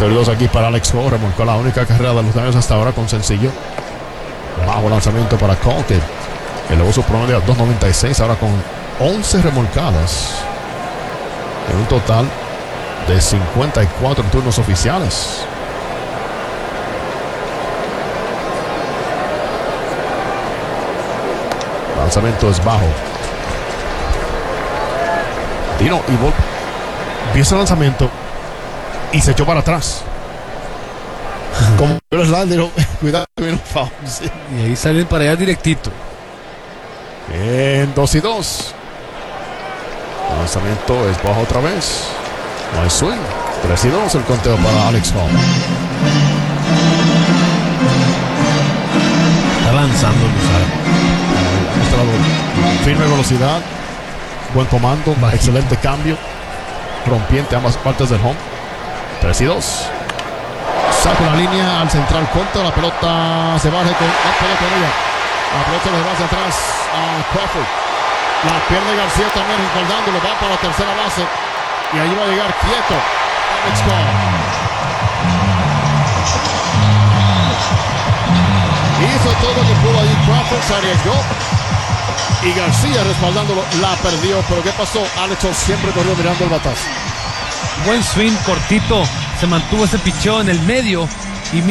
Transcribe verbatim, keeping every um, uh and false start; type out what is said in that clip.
Tercero y dos aquí para Alex Cole. Remolcó la única carrera de los Dodgers hasta ahora con sencillo. Bajo lanzamiento para Cole, que elevó su promedio a dos noventa y seis, ahora con once remolcadas. En un total de cincuenta y cuatro turnos oficiales. Lanzamiento es bajo. Tino y Volpe vio ese lanzamiento y se echó para atrás. Como el slider, cuidado, sí. Y ahí salen para allá directito. En dos y dos. El lanzamiento es bajo otra vez. No hay swing. tres y dos el conteo para Alex Hall. Está lanzando Luzardo. Ha mostrado firme velocidad, buen comando, bajito, excelente cambio, rompiente a ambas partes del home. tres y dos. Saca la línea al central, contra la pelota, se baja con, no puede con ella. La pelota le va hacia atrás a Crawford. La pierde García también respaldándolo, va para la tercera base. Y ahí va a llegar quieto Alex Cole. Hizo todo lo que pudo ahí. Crawford se arriesgó. Y García respaldándolo, la perdió. Pero ¿qué pasó? Alex Cole siempre corrió mirando el batazo. Buen swing cortito. Se mantuvo ese picheo en el medio